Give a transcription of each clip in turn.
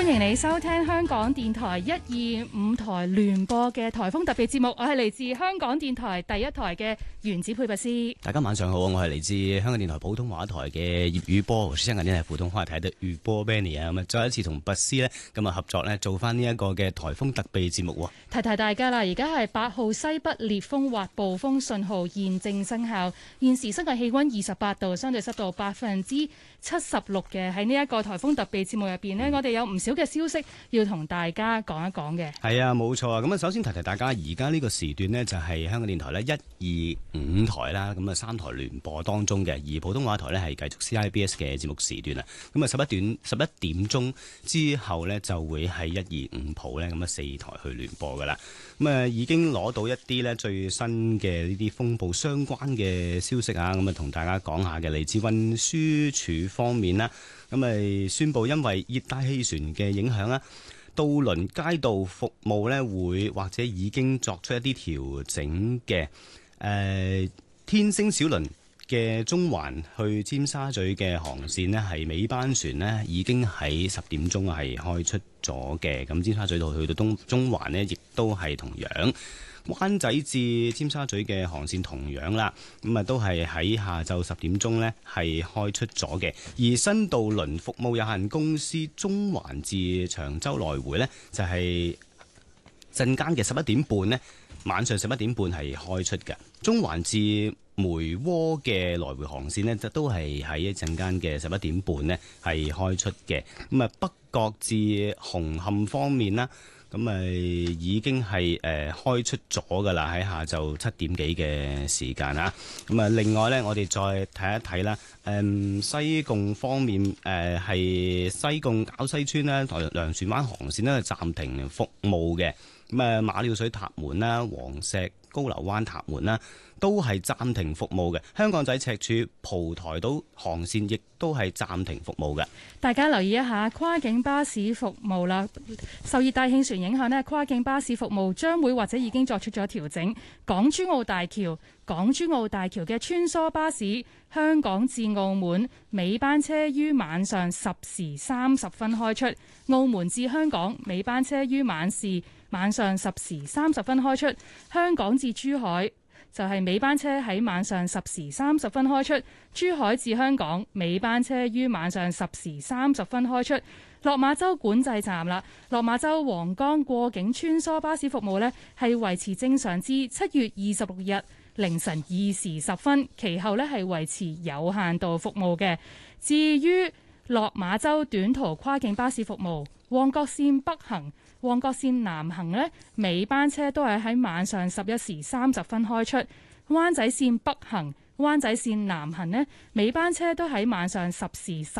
歡迎你收聽香港電台125台聯播嘅颱風特別節目，我係嚟自香港電台第一台嘅原子佩拔斯。 大家晚上好，我係嚟自香港電台普通話台嘅葉宇波，我是香港電台普通話台的宇波 Benny 啊，咁再一次同拔斯呢咁啊合作呢，做翻呢一個嘅颱風特備節目。 提提大家啦，而家係8號西北烈風或暴風信號現正生效，現時室外氣溫28度，相對濕度76%嘅。喺呢一個颱風特備節目入邊呢，我哋有唔少嘅消息要同大家講一講嘅。 係啊，冇錯啊。咁啊，首先提提大家，而家呢個時段呢，就係香港電台呢125台啦，咁啊3台聯播當中嘅，而普通話台呢，係繼續 CIBS 嘅節目時段啊。咁啊11點鐘之後呢，就會喺125普呢咁啊4台去聯播噶啦。咁啊已經攞到一啲呢最新嘅呢啲風暴相關嘅消息啊，咁啊同大家講下嘅，嚟自運輸署方面啦。咁咪宣布，因為熱帶氣旋嘅影響啦，渡輪街道服務呢會或者已經作出一啲調整嘅。天星小輪嘅中環去尖沙咀嘅航線呢，係尾班船呢已經喺10點鐘係開出咗嘅。咁尖沙咀道去到中環呢，亦都係同樣。灣仔至尖沙咀嘅航線同樣啦，咁啊都係喺下晝10點鐘呢係開出咗嘅。而新渡輪服務有限公司中環至長洲來回呢，就係陣間嘅11點半呢，晚上11點半係開出嘅。中環至梅窩嘅來回航線呢，都係喺一陣間嘅11點半呢係開出嘅。咁啊北角至紅磡方面啦，咁已經係開出咗噶啦，喺下晝7點幾嘅時間啊。咁啊，另外呢，我哋再睇一睇啦。西貢方面，係西貢滘西村啦，糧船灣航線呢暫停服務嘅。咁啊，馬料水塔門啦、黃石高樓灣塔門啦，都係暫停服務嘅。香港仔赤柱蒲台島航線亦都係暫停服務嘅。 大家留意一下跨境巴士服務啦，受熱帶氣旋影響呢，跨境巴士服務將會或者已經作出咗調整。港珠澳大橋嘅穿梭巴士香港至澳門尾班車於晚上10時30分開出，澳門至香港尾班車於晚上10時30分開出，香港至珠海就係尾班車喺晚上10時30分開出，珠海至香港尾班車於晚上10時30分開出。落馬洲管制站啦，落馬洲皇崗過境穿梭巴士服務呢係維持正常至7月26日凌晨2時10分，其後呢係維持有限度服務嘅。至於落馬洲短途跨境巴士服務，旺角線北行、旺角線南行呢，尾班車都係喺晚上11時30分開出；灣仔線北行、灣仔線南行呢，尾班車都喺晚上11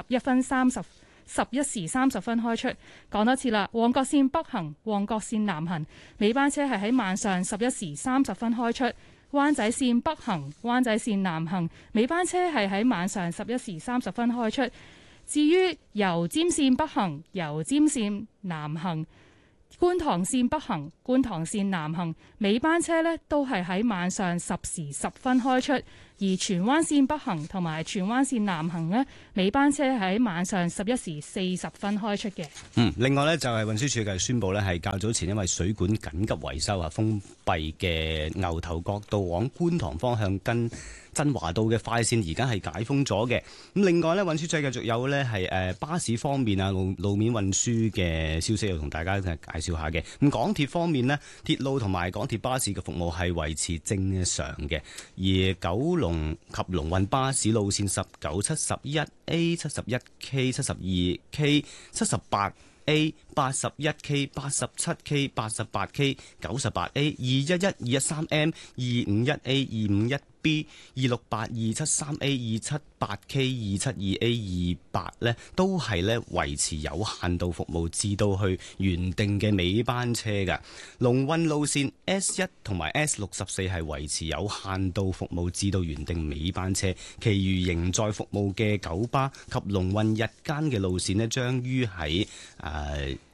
時30分開出。講多次啦，旺角線北行、旺角線南行，尾班車係喺晚上11時30分開出；灣仔線北行、灣仔線南行，尾班車係喺晚上11時30分開出。至於油尖線北行、油尖線南行、觀塘線北行、觀塘線南行，尾班車呢都係喺晚上10時10分開出；而荃灣線北行同埋荃灣線南行呢，尾班車喺晚上11時40分開出嘅。 另外呢，就係運輸署嘅宣布呢，係較早前因為水管緊急維修啊，封閉嘅牛頭角道往觀塘方向跟振華道嘅快線而家係解封咗嘅。咁另外呢，運輸署繼續有呢係巴士方面啊，路面運輸嘅消息要同大家介紹下嘅。咁港鐵方面呢，鐵路同埋港鐵巴士嘅服務係維持正常嘅，而九龍及龍運巴士路線19、71A、71K、72K、78A、81K、87K、88K、98A、211、213M、251A、251B、268、273A、278K、272A、28呢都係呢維持有限度服務至到去原定嘅尾班車㗎。龍運路線 S1 同埋 S64係維持有限度服務至到原定尾班車，其餘仍在服務嘅九巴及龍運日間嘅路線呢將於喺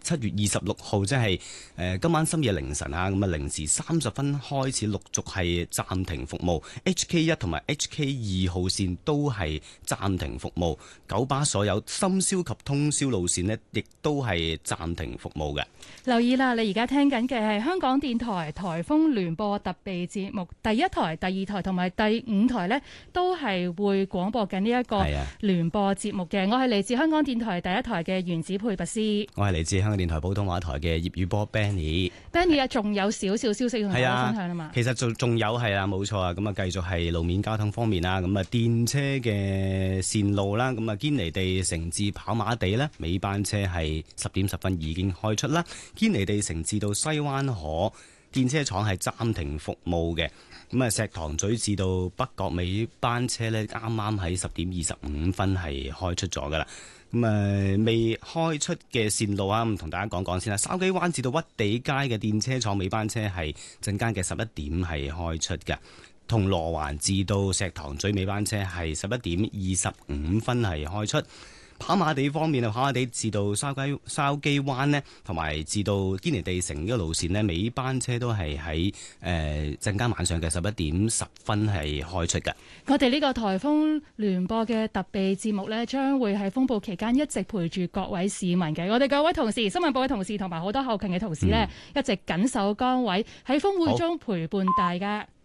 7月26號，即係今晚深夜凌晨啊，咁啊0時30分開始陸續係暫停服務。HK1 同埋 HK2號線都係暫停服務。九巴所有深宵及通宵路線呢，亦都係暫停服務嘅。 留意啦，你而家聽緊嘅係香港電台颱風聯播特備節目，第1台、第2台同埋第5台呢，都係會廣播緊呢一個聯播節目嘅。我係嚟自香港電台第1台嘅原子佩拔斯， 我係嚟自香港電台普通話台嘅葉宇波 Benny 啊，仲有少少消息同大家分享啊嘛。 其實仲有係啊，冇錯啊，咁啊繼續係路面交通方面啦，咁啊電車嘅線路啦，咁啊堅尼地城至跑馬地呢，尾班車係10點10分已經開出啦。堅尼地城至到西灣河電車廠係暫停服務嘅。咁啊石塘咀至到北角尾班車呢，啱啱喺10點25分係開出咗噶啦。咁未開出嘅線路啊，咁同大家講講先啦。筲箕灣至到屈地街嘅電車廠尾班車係陣間嘅11點係開出嘅。銅鑼灣至到石塘咀尾班車係11點25分係開出。跑馬地方面啊，跑馬地至到筲箕灣呢，同埋至到堅尼地城呢個路線呢，尾班車都係喺陣間晚上嘅11點10分係開出嘅。 我哋呢個颱風聯播嘅特備節目呢，將會喺風暴期間一直陪住各位市民嘅。我哋各位同事、新聞部嘅同事同埋好多後勤嘅同事呢，一直緊守崗位喺風會中陪伴大家。